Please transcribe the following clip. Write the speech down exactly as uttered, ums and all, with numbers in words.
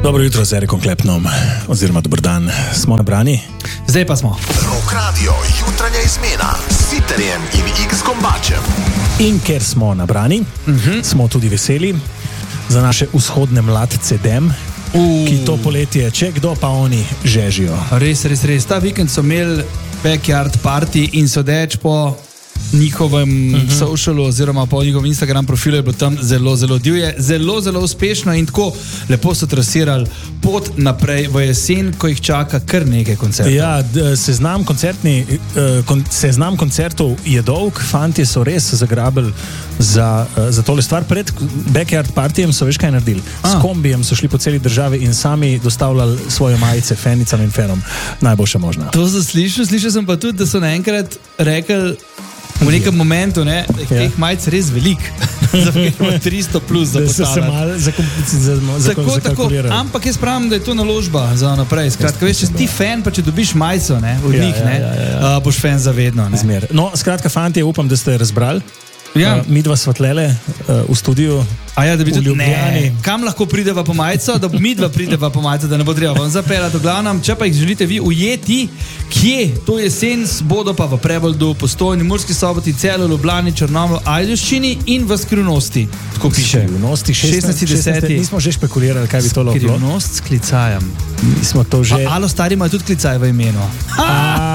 Dobro jutro z Erikom Klepnom, oziroma dober dan, smo nabrani? Zdaj pa smo. Rock Radio, jutranja izmena s Siterjem in X-Kombačem. In ker smo nabrani, uh-huh. smo tudi veseli za naše vzhodne mladce Dem, uh. ki to poletje, če kdo pa oni, žežijo. Res, res, res. Ta vikend so imeli backyard party in sodeč po njihovem uh-huh. socialu oziroma po njihovem Instagram profilu je bilo tam zelo, zelo divje, zelo, zelo uspešno in tako lepo so trasirali pot naprej v jesen, ko jih čaka kar nekaj koncertov. Ja, seznam koncertni, kon, seznam koncertov je dolg, fantje so res zagrabili za, za tole stvar. Pred backyard partijem so veš kaj naredili. A. S kombijem so šli po celi državi in sami dostavljali svoje majice fanicam in fanom. Najboljša možna. To sem slišal, slišal sem pa tudi, da so naenkrat rekli v nekem momentu, ne, da je ja. teh majic res velik. Za tristo plus za postavljati. Da so se malo zakomplici, zakalkulirali. Ampak jaz pravim, da je to naložba za naprej. Skratka, veš, če si ti fan, pa če dobiš majico, ne, od ja, njih, ja, ne, ja, ja. Uh, boš fan zavedno. Ne. Zmer. No, skratka, fantje, upam, da ste razbrali. Ja. Uh, mi dva svetlele uh, v studiu. A ja, da bi tudi Ljubljani. Ne. Kam lahko prideva po majico, da mi dva prideva po majico, da ne bo treba vam zapeljati. V glavnem, če pa jih želite vi ujeti, kje to jesen bodo pa v Preboldu, Postojni, Murski Soboti, Celju, Ljubljani, Črnomlju, Ajdovščini in v Skrivnosti. Tako piše. Skrivnosti, šestnajsti deseti. Mi smo že špekulirali, kaj bi to lahko bilo. Skrivnost s klicajem. Mi smo to že... A, alo stari imajo tudi klicaj v imenu.